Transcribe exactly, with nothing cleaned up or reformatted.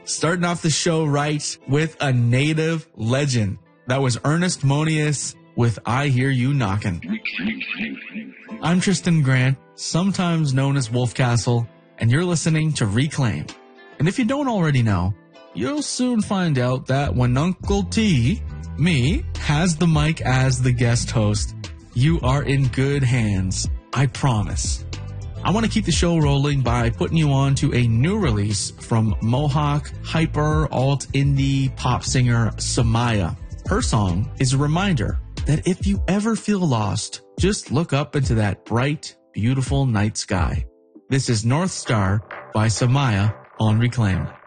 Starting off the show right with a native legend. That was Ernest Monius with I Hear You Knockin'. I'm Tristan Grant, sometimes known as Wolfcastle, and you're listening to Reclaim. And if you don't already know, you'll soon find out that when Uncle T, me, has the mic as the guest host, you are in good hands. I promise. I want to keep the show rolling by putting you on to a new release from Mohawk hyper alt indie pop singer Samaya. Her song is a reminder that if you ever feel lost, just look up into that bright, beautiful night sky. This is North Star by Samaya on Reclaim.